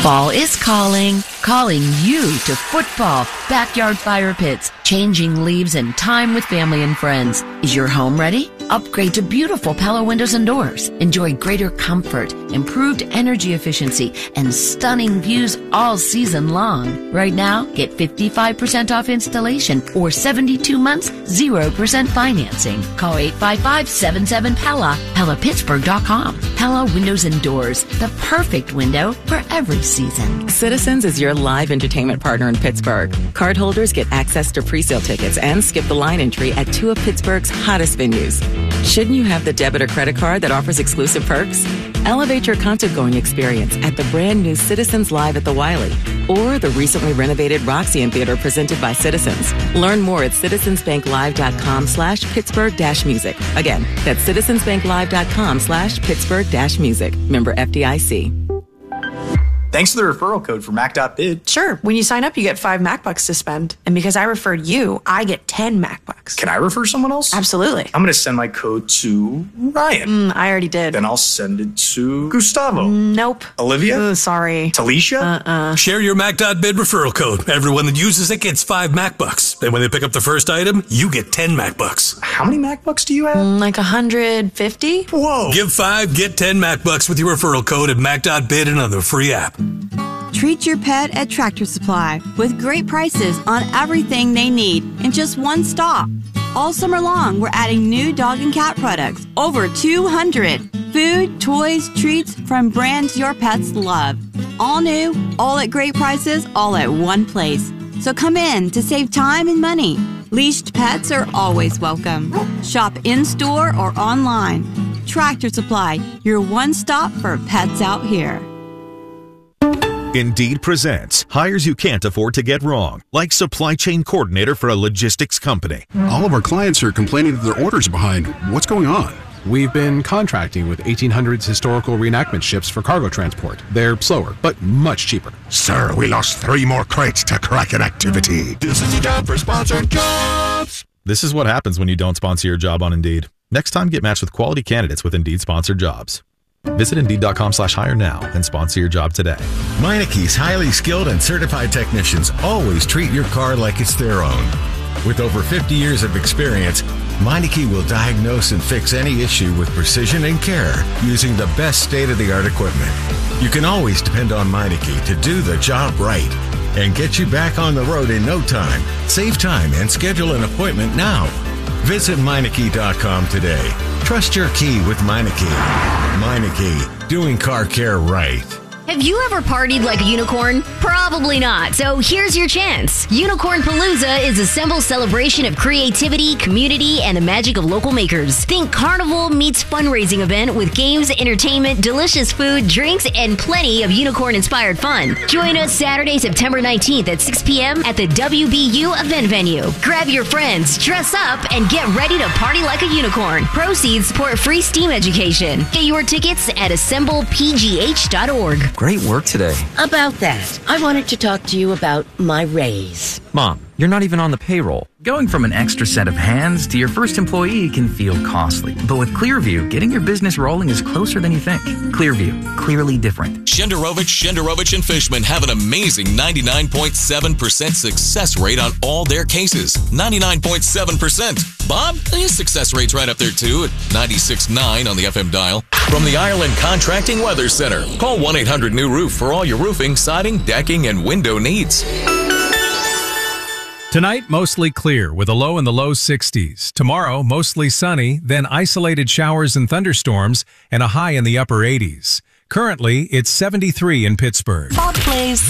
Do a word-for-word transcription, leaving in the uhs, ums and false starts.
Fall is calling, calling you to football, backyard fire pits, changing leaves, and time with family and friends. Is your home ready? Upgrade to beautiful Pella windows and doors. Enjoy greater comfort, improved energy efficiency, and stunning views all season long. Right now, get fifty-five percent off installation or seventy-two months, zero percent financing. Call eight five five, seven seven, P E L L A, Pella Pittsburgh dot com. Pella Windows and Doors, the perfect window for every season. Citizens is your live entertainment partner in Pittsburgh. Cardholders get access to pre-sale tickets and skip the line entry at two of Pittsburgh's hottest venues. Shouldn't you have the debit or credit card that offers exclusive perks? Elevate your concert-going experience at the brand new Citizens Live at the Wiley or the recently renovated Roxy Theater presented by Citizens. Learn more at citizensbanklive.com slash Pittsburgh dash music. Again, that's citizensbanklive.com slash Pittsburgh dash music. Member F D I C. Thanks for the referral code for Mac.bid. Sure. When you sign up, you get five MacBucks to spend. And because I referred you, I get ten MacBucks. Can I refer someone else? Absolutely. I'm going to send my code to Ryan. Mm, I already did. Then I'll send it to Gustavo. Nope. Olivia? Oh, sorry. Talisha? Uh-uh. Share your Mac.bid referral code. Everyone that uses it gets five MacBucks. And when they pick up the first item, you get ten MacBucks. How many MacBucks do you have? Mm, like one hundred fifty? Whoa. Give five, get ten MacBucks with your referral code at Mac.bid and on the free app. Treat your pet at Tractor Supply with great prices on everything they need in just one stop. All summer long, we're adding new dog and cat products, over two hundred. Food, toys, treats from brands your pets love. All new, all at great prices, all at one place. So come in to save time and money. Leashed pets are always welcome. Shop in-store or online. Tractor Supply, your one stop for pets out here. Indeed presents hires you can't afford to get wrong, like supply chain coordinator for a logistics company. All of our clients are complaining that their orders are behind. What's going on? We've been contracting with eighteen hundreds historical reenactment ships for cargo transport. They're slower, but much cheaper. Sir, we lost three more crates to Kraken activity. This is the job for sponsored jobs. This is what happens when you don't sponsor your job on Indeed. Next time, get matched with quality candidates with Indeed sponsored jobs. Visit Indeed.com slash hire now and sponsor your job today. Meineke's highly skilled and certified technicians always treat your car like it's their own. With over fifty years of experience, Meineke will diagnose and fix any issue with precision and care using the best state-of-the-art equipment. You can always depend on Meineke to do the job right and get you back on the road in no time. Save time and schedule an appointment now. Visit Meineke dot com today. Trust your key with Meineke. Meineke, doing car care right. Have you ever partied like a unicorn? Probably not. So here's your chance. Unicorn Palooza is a simple celebration of creativity, community, and the magic of local makers. Think carnival meets fundraising event with games, entertainment, delicious food, drinks, and plenty of unicorn-inspired fun. Join us Saturday, September nineteenth at six p.m. at the W B U event venue. Grab your friends, dress up, and get ready to party like a unicorn. Proceeds support free STEAM education. Get your tickets at assemble p g h dot org. Great work today. About that, I wanted to talk to you about my raise. Mom, you're not even on the payroll. Going from an extra set of hands to your first employee can feel costly. But with Clearview, getting your business rolling is closer than you think. Clearview, clearly different. Shenderovich, Shenderovich, and Fishman have an amazing ninety-nine point seven percent success rate on all their cases. ninety-nine point seven percent. Bob, his success rate's right up there too at ninety-six point nine on the F M dial. From the Ireland Contracting Weather Center, call one eight hundred new roof for all your roofing, siding, decking, and window needs. Tonight, mostly clear with a low in the low sixties. Tomorrow, mostly sunny, then isolated showers and thunderstorms, and a high in the upper eighties. Currently, it's seventy-three in Pittsburgh. Bob plays